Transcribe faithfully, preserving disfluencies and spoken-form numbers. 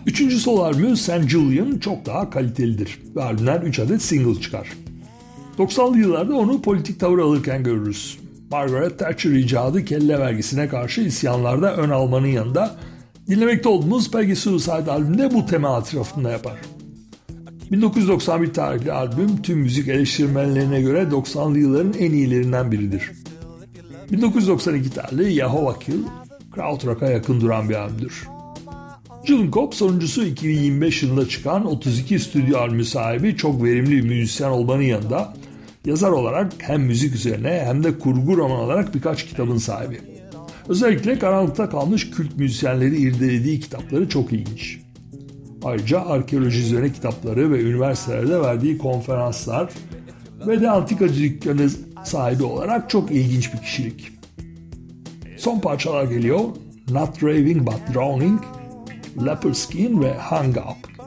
Üçüncü solo albümü Saint Julian çok daha kalitelidir ve albümden üç adet single çıkar. doksanlı yıllarda onu politik tavır alırken görürüz. Margaret Thatcher icadı kelle vergisine karşı isyanlarda ön almanın yanında dinlemekte olduğumuz Peggy Suicide albümünde bu tema atrafında yapar. bin dokuz yüz doksan bir tarihli albüm tüm müzik eleştirmenlerine göre doksanlı yılların en iyilerinden biridir. bin dokuz yüz doksan iki tarihli Yahova Kill, krautrock'a yakın duran bir albümdür. Julian Cope sonuncusu iki bin yirmi beş yılında çıkan otuz iki stüdyo albümü sahibi çok verimli bir müzisyen olmanın yanında yazar olarak hem müzik üzerine hem de kurgu roman olarak birkaç kitabın sahibi. Özellikle karanlıkta kalmış kült müzisyenleri irdelediği kitapları çok ilginç. Ayrıca arkeoloji üzerine kitapları ve üniversitelerde verdiği konferanslar ve de antikacı dükkanı sahibi olarak çok ilginç bir kişilik. Son parçalar geliyor. Not Raving But Drowning, Leopard Skin ve Hung Up.